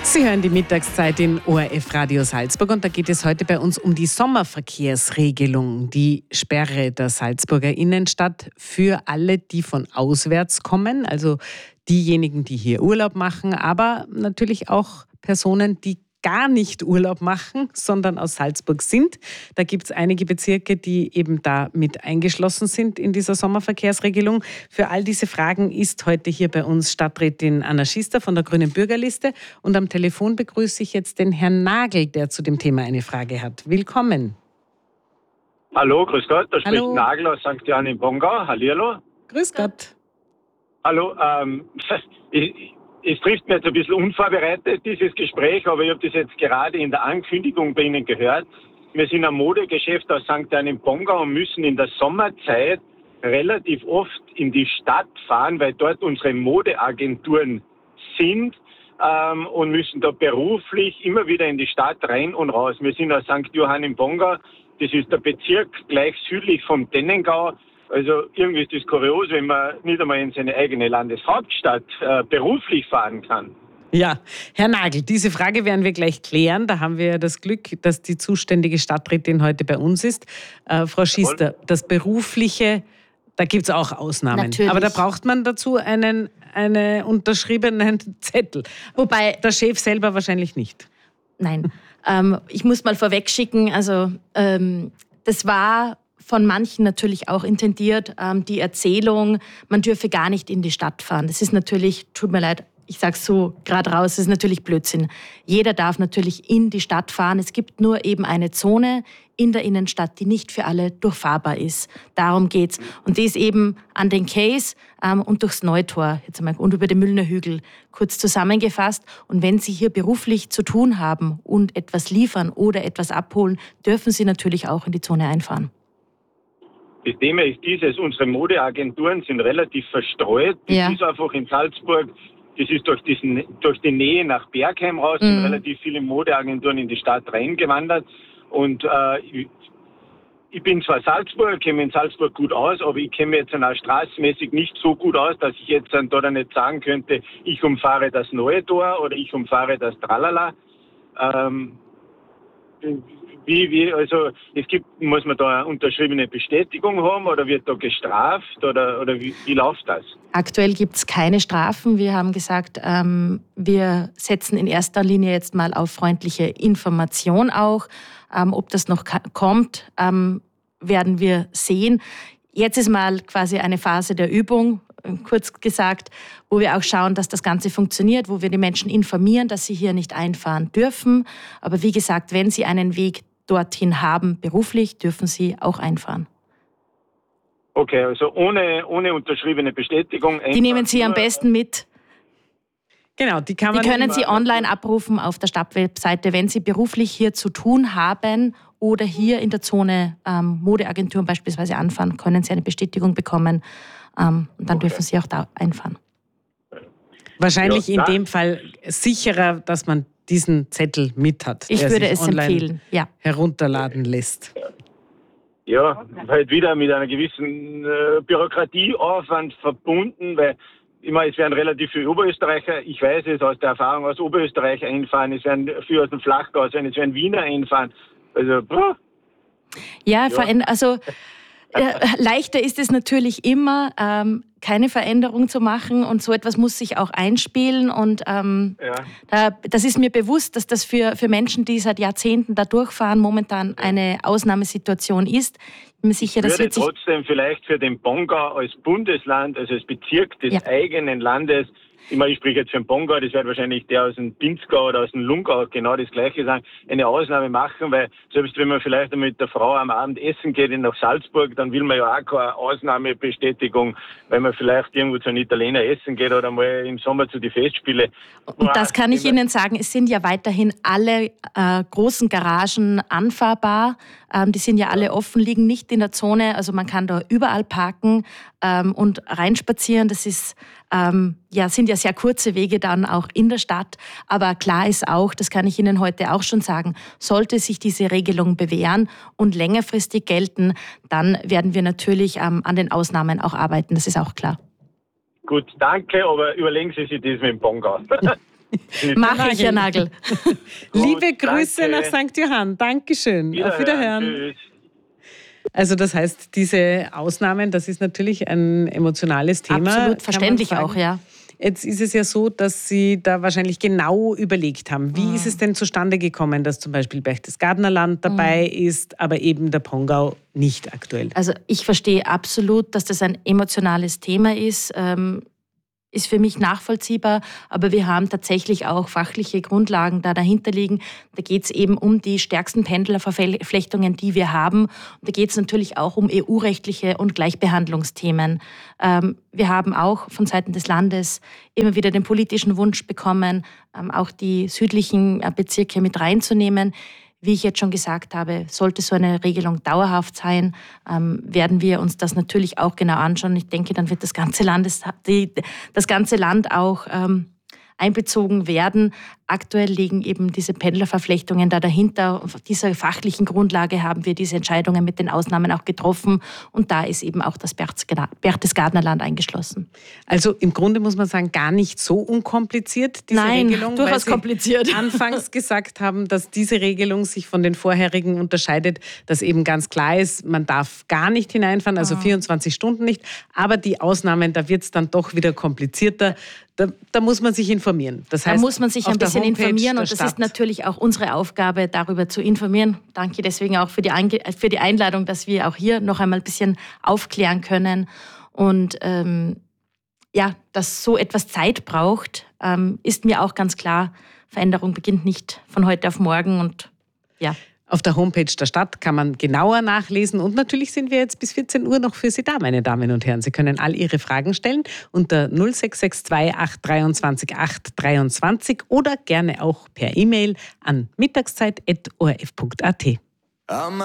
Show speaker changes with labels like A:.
A: Sie hören die Mittagszeit in ORF Radio Salzburg und da geht es heute bei uns um die Sommerverkehrsregelung, die Sperre der Salzburger Innenstadt für alle, die von auswärts kommen, also diejenigen, die hier Urlaub machen, aber natürlich auch Personen, die gar nicht Urlaub machen, sondern aus Salzburg sind. Da gibt es einige Bezirke, die eben da mit eingeschlossen sind in dieser Sommerverkehrsregelung. Für all diese Fragen ist heute hier bei uns Stadträtin Anna Schister von der Grünen Bürgerliste. Und am Telefon begrüße ich jetzt den Herrn Nagel, der zu dem Thema eine Frage hat. Willkommen.
B: Hallo, grüß Gott, da spricht
A: Hallo.
B: Nagel aus St. Johann im Pongau. Hallihallo.
A: Grüß Gott.
B: Hallo, es trifft mir jetzt ein bisschen unvorbereitet, dieses Gespräch, aber ich habe das jetzt gerade in der Ankündigung bei Ihnen gehört. Wir sind ein Modegeschäft aus St. Johann im Pongau und müssen in der Sommerzeit relativ oft in die Stadt fahren, weil dort unsere Modeagenturen sind und müssen da beruflich immer wieder in die Stadt rein und raus. Wir sind aus St. Johann im Pongau, das ist der Bezirk gleich südlich vom Dennengau. Also irgendwie ist das kurios, wenn man nicht einmal in seine eigene Landeshauptstadt beruflich fahren kann.
A: Ja, Herr Nagel, diese Frage werden wir gleich klären. Da haben wir ja das Glück, dass die zuständige Stadträtin heute bei uns ist. Frau Schister, das Berufliche, da gibt es auch Ausnahmen.
C: Natürlich.
A: Aber da braucht man dazu einen unterschriebenen Zettel.
C: Wobei
A: Der Chef selber wahrscheinlich nicht.
C: Nein, ich muss mal vorwegschicken, also das war von manchen natürlich auch intendiert, die Erzählung, man dürfe gar nicht in die Stadt fahren. Das ist natürlich, tut mir leid, ich sage es so gerade raus, das ist natürlich Blödsinn. Jeder darf natürlich in die Stadt fahren. Es gibt nur eben eine Zone in der Innenstadt, die nicht für alle durchfahrbar ist. Darum geht's. Und die ist eben an den Quais und durchs Neutor jetzt einmal, und über den Müllner Hügel kurz zusammengefasst. Und wenn Sie hier beruflich zu tun haben und etwas liefern oder etwas abholen, dürfen Sie natürlich auch in die Zone einfahren.
B: Das Thema ist dieses, unsere Modeagenturen sind relativ verstreut. Das ist einfach in Salzburg, das ist durch die Nähe nach Bergheim raus, sind relativ viele Modeagenturen in die Stadt reingewandert. Und ich bin zwar Salzburger, kenne in Salzburg gut aus, aber ich kenne mich jetzt auch straßenmäßig nicht so gut aus, dass ich jetzt dann da nicht sagen könnte, ich umfahre das Neue Tor oder ich umfahre das Tralala. Also muss man da eine unterschriebene Bestätigung haben oder wird da gestraft oder wie läuft das?
C: Aktuell gibt es keine Strafen. Wir haben gesagt, wir setzen in erster Linie jetzt mal auf freundliche Information auch. Ob das noch kommt, werden wir sehen. Jetzt ist mal quasi eine Phase der Übung, kurz gesagt, wo wir auch schauen, dass das Ganze funktioniert, wo wir die Menschen informieren, dass sie hier nicht einfahren dürfen. Aber wie gesagt, wenn sie einen Weg dorthin haben, beruflich, dürfen sie auch einfahren.
B: Okay, also ohne unterschriebene Bestätigung.
C: Die nehmen Sie am besten mit.
A: Genau, die
C: können Sie online abrufen auf der Stadtwebseite, wenn Sie beruflich hier zu tun haben oder hier in der Zone Modeagenturen beispielsweise anfahren, können Sie eine Bestätigung bekommen und dann dürfen Sie auch da einfahren.
A: Wahrscheinlich in dem Fall sicherer, dass man diesen Zettel mit hat.
C: Ich würde es empfehlen, ja.
A: Herunterladen lässt.
B: Ja, halt wieder mit einer gewissen Bürokratieaufwand verbunden, weil ich meine, es werden relativ viele Oberösterreicher, ich weiß es aus der Erfahrung aus Oberösterreich einfahren, es werden viele aus dem Flachgau sein, es werden Wiener einfahren. Also,
C: ja. Also leichter ist es natürlich immer, keine Veränderung zu machen und so etwas muss sich auch einspielen und das ist mir bewusst, dass das für Menschen, die seit Jahrzehnten da durchfahren, momentan eine Ausnahmesituation ist. Ich bin mir sicher, das wird sich
B: trotzdem vielleicht für den Pongau als Bundesland, also als Bezirk des eigenen Landes, ich spreche jetzt für den Pongau, das wird wahrscheinlich der aus dem Pinzgau oder aus dem Lungau genau das Gleiche sagen, eine Ausnahme machen, weil selbst wenn man vielleicht mit der Frau am Abend essen geht nach Salzburg, dann will man ja auch keine Ausnahmebestätigung, weil man vielleicht irgendwo zu einem Italiener essen geht oder mal im Sommer zu den Festspielen.
C: Und das kann ich Ihnen sagen, es sind ja weiterhin alle großen Garagen anfahrbar, die sind ja alle offen, liegen nicht in der Zone, also man kann da überall parken und reinspazieren, das ist sind ja sehr kurze Wege dann auch in der Stadt. Aber klar ist auch, das kann ich Ihnen heute auch schon sagen, sollte sich diese Regelung bewähren und längerfristig gelten, dann werden wir natürlich an den Ausnahmen auch arbeiten. Das ist auch klar.
B: Gut, danke, aber überlegen Sie sich das mit dem Pongau.
C: Mache ich, Herr Nagel.
A: Liebe Grüße nach St. Johann. Dankeschön. Auf Wiederhören.
B: Tschüss.
A: Also das heißt, diese Ausnahmen, das ist natürlich ein emotionales Thema.
C: Absolut verständlich auch, ja.
A: Jetzt ist es ja so, dass Sie da wahrscheinlich genau überlegt haben. Wie ist es denn zustande gekommen, dass zum Beispiel Berchtesgadener Land dabei ist, aber eben der Pongau nicht aktuell?
C: Also ich verstehe absolut, dass das ein emotionales Thema ist. Ist für mich nachvollziehbar, aber wir haben tatsächlich auch fachliche Grundlagen da dahinter liegen. Da geht es eben um die stärksten Pendlerverflechtungen, die wir haben. Und da geht es natürlich auch um EU-rechtliche und Gleichbehandlungsthemen. Wir haben auch von Seiten des Landes immer wieder den politischen Wunsch bekommen, auch die südlichen Bezirke mit reinzunehmen. Wie ich jetzt schon gesagt habe, sollte so eine Regelung dauerhaft sein, werden wir uns das natürlich auch genau anschauen. Ich denke, dann wird das ganze Land auch einbezogen werden. Aktuell liegen eben diese Pendlerverflechtungen da dahinter. Auf dieser fachlichen Grundlage haben wir diese Entscheidungen mit den Ausnahmen auch getroffen. Und da ist eben auch das Berchtesgadener Land eingeschlossen.
A: Also im Grunde muss man sagen, gar nicht so unkompliziert, diese Regelung.
C: Nein, durchaus kompliziert.
A: Anfangs gesagt haben, dass diese Regelung sich von den vorherigen unterscheidet, dass eben ganz klar ist, man darf gar nicht hineinfahren, also 24 Stunden nicht. Aber die Ausnahmen, da wird es dann doch wieder komplizierter. Da muss man sich informieren. Das heißt,
C: da muss man sich ein bisschen informieren und das
A: Stadt.
C: ist natürlich auch unsere Aufgabe, darüber zu informieren. Danke deswegen auch für die Einladung, dass wir auch hier noch einmal ein bisschen aufklären können. Und dass so etwas Zeit braucht, ist mir auch ganz klar. Veränderung beginnt nicht von heute auf morgen und ja.
A: Auf der Homepage der Stadt kann man genauer nachlesen. Und natürlich sind wir jetzt bis 14 Uhr noch für Sie da, meine Damen und Herren. Sie können all Ihre Fragen stellen unter 0662 823 823 oder gerne auch per E-Mail an mittagszeit.orf.at.